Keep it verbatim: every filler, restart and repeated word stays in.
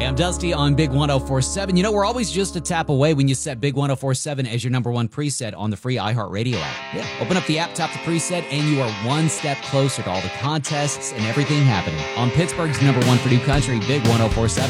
I'm Dusty on Big one oh four seven. You know, we're always just a tap away when you set Big one oh four seven as your number one preset on the free iHeartRadio app. Yeah, open up the app, tap the preset, and you are one step closer to all the contests and everything happening on Pittsburgh's number one for new country, Big one oh four seven.